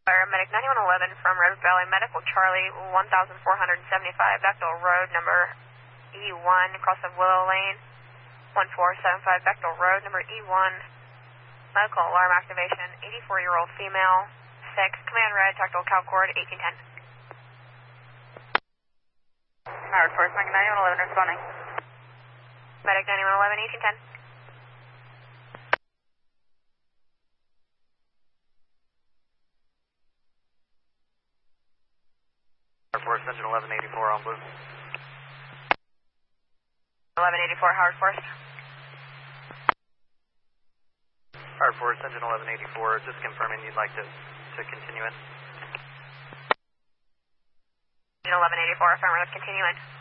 Paramedic 9111 from River Valley Medical Charlie 1475 Bechtel Road, number E1, across of Willow Lane, 1475 Bechtel Road, number E1, medical alarm activation, 84-year-old female, 6, command red, tactile CalCord 1810. Howard Force, Medic 9111 responding. Medic 9111, 1810. Howard Force, engine 1184 on blue. 1184, Howard Force. Howard Force, engine 1184, just confirming you'd like to continue in. Engine 1184, affirmative, continue in.